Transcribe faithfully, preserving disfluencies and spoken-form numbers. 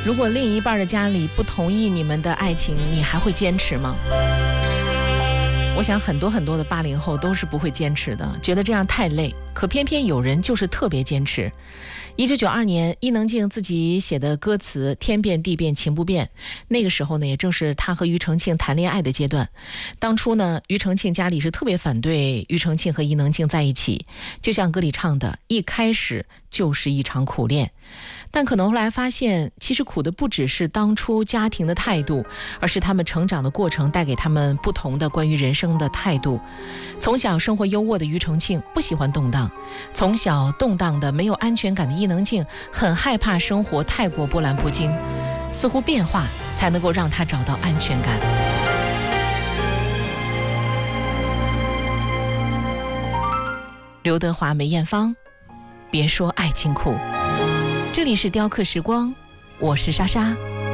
如果另一半的家里不同意你们的爱情，你还会坚持吗？我想很多很多的八零后都是不会坚持的，觉得这样太累。可偏偏有人就是特别坚持。一九九二年，伊能静自己写的歌词《天变地变情不变》，那个时候呢，也正是她和庾澄庆谈恋爱的阶段。当初呢，庾澄庆家里是特别反对庾澄庆和伊能静在一起，就像歌里唱的，一开始就是一场苦恋。但可能后来发现，其实苦的不只是当初家庭的态度，而是他们成长的过程带给他们不同的关于人生的态度。从小生活优渥的庾澄庆不喜欢动荡，从小动荡的没有安全感的伊能静很害怕生活太过波澜不惊，似乎变化才能够让他找到安全感。刘德华、梅艳芳，别说爱情苦。这里是雕刻时光，我是莎莎。